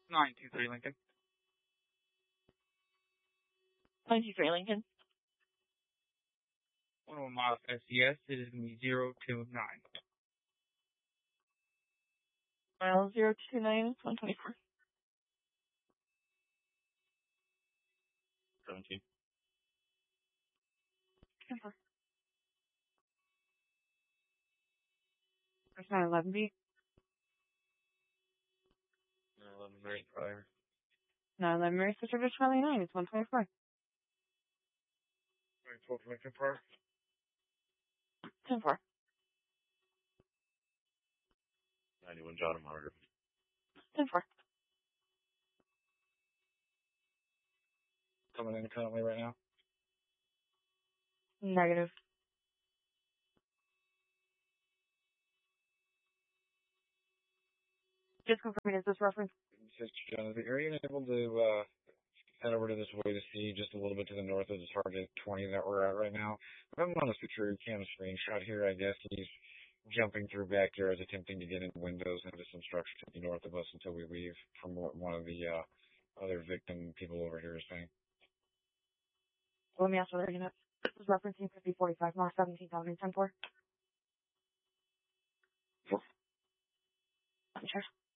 923 Lincoln. 923 Lincoln. 101 miles SCS, it is going to be 029. Mile 029, 124. 17. 10-4. There's 911B. 911 Marine Fire. 911 Mary Sister to Charlie 9, it's 124. 12 Lincoln Park. 10-4. 91 John Margaret. 10-4. Coming in currently right now. Negative. Just confirming, is this reference? John, are you able to head over to this way to see just a little bit to the north of the target 20 that we're at right now? If I'm on a security cam screenshot here, I guess he's jumping through backyards, attempting to get in windows into some structure to the north of us until we leave, from what one of the other victim people over here is saying. Let me ask whether units. This is referencing 5045 North 17,000, 10-4. Sure.